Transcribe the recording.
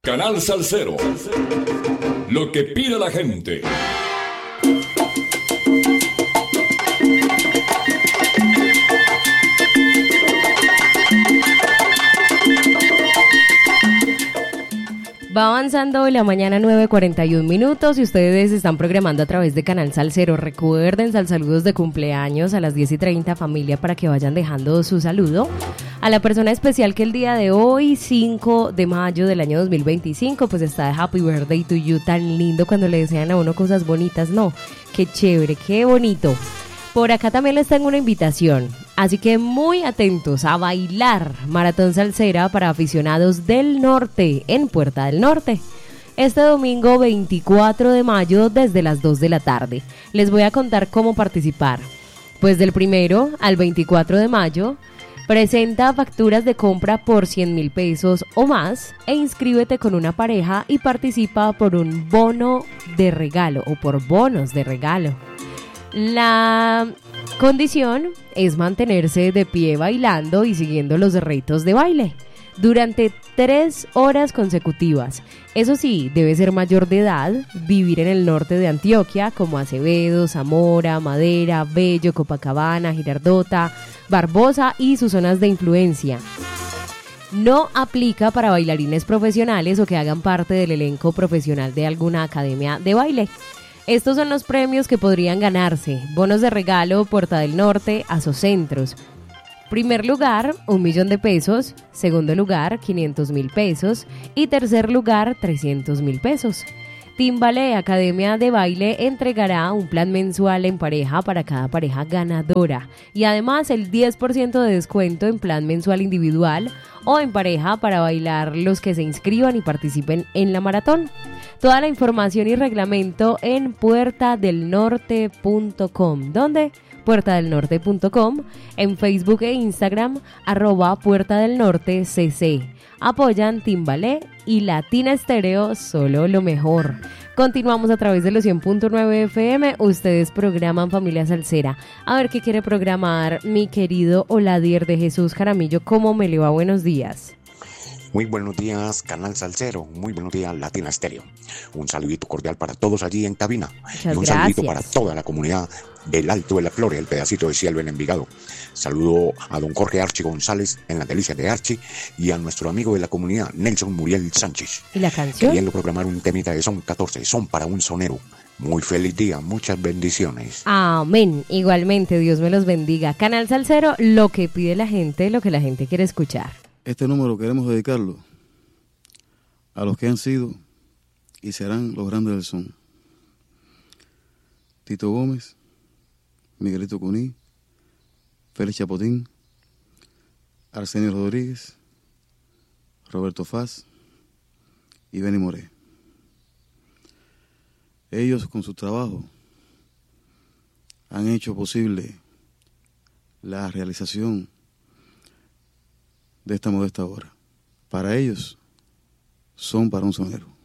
Canal Salsero. Lo que pide la gente. Va avanzando la mañana, 9:41 minutos, y ustedes están programando a través de Canal Salsero. Recuerden, saludos de cumpleaños a las 10:30, familia, para que vayan dejando su saludo. A la persona especial que el día de hoy, 5 de mayo del año 2025, pues está de Happy Birthday to you. Tan lindo cuando le desean a uno cosas bonitas, ¿no? Qué chévere, qué bonito. Por acá también les tengo una invitación, así que muy atentos a bailar Maratón Salsera para aficionados del norte en Puerta del Norte. Este domingo 24 de mayo desde las 2 de la tarde. Les voy a contar cómo participar. Pues del 1 al 24 de mayo, presenta facturas de compra por 100,000 pesos o más e inscríbete con una pareja y participa por un bono de regalo o por bonos de regalo. La condición es mantenerse de pie bailando y siguiendo los retos de baile durante 3 horas consecutivas. Eso sí, debe ser mayor de edad, vivir en el norte de Antioquia, como Acevedo, Zamora, Madera, Bello, Copacabana, Girardota, Barbosa y sus zonas de influencia. No aplica para bailarines profesionales o que hagan parte del elenco profesional de alguna academia de baile. Estos son los premios que podrían ganarse: bonos de regalo Puerta del Norte, Asocentros. Primer lugar, 1,000,000 de pesos. Segundo lugar, 500,000 pesos. Y tercer lugar, 300,000 pesos. Timbale, Academia de Baile, entregará un plan mensual en pareja para cada pareja ganadora. Y además el 10% de descuento en plan mensual individual o en pareja para bailar los que se inscriban y participen en la maratón. Toda la información y reglamento en puertadelnorte.com. ¿Dónde? puertadelnorte.com, en Facebook e Instagram, @puertadelnortecc. Apoyan Timbalé y Latina Estéreo, solo lo mejor. Continuamos a través de los 100.9 FM. Ustedes programan Familia Salsera. A ver qué quiere programar mi querido Oladier de Jesús Jaramillo. ¿Cómo me le va? Buenos días. Muy buenos días, Canal Salsero. Muy buenos días, Latina Estéreo. Un saludito cordial para todos allí en cabina. Muchas y un gracias. saludito para toda la comunidad del Alto de la Flores, el pedacito de cielo en Envigado. Saludo a don Jorge Archi González en las delicias de Archi y a nuestro amigo de la comunidad, Nelson Muriel Sánchez. ¿Y la canción? Queriendo programar un temita de Son 14, Son para un sonero. Muy feliz día, muchas bendiciones. Amén. Igualmente, Dios me los bendiga. Canal Salsero, lo que pide la gente, lo que la gente quiere escuchar. Este número queremos dedicarlo a los que han sido y serán los grandes del son. Tito Gómez, Miguelito Cuní, Félix Chapotín, Arsenio Rodríguez, Roberto Faz y Benny Moré. Ellos con su trabajo han hecho posible la realización de esta modesta obra. Para ellos, Son para un sonero.